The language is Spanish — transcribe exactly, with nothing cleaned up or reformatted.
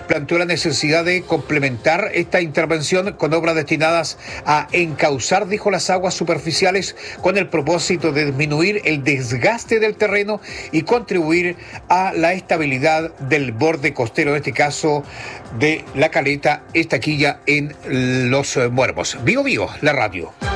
planteó la necesidad de complementar esta intervención con obras destinadas a encauzar, dijo, las aguas superficiales con el propósito de disminuir el desgaste del terreno y contribuir a la estabilidad del borde costero, en este caso de la caleta Estaquilla en Los Muermos. Vivo Vivo, la radio.